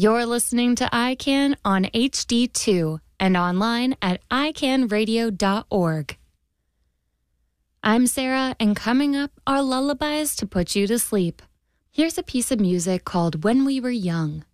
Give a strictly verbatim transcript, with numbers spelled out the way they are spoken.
You're listening to I CAN on H D two and online at i can radio dot org. I'm Sarah, and coming up are lullabies to put you to sleep. Here's a piece of music called When We Were Young.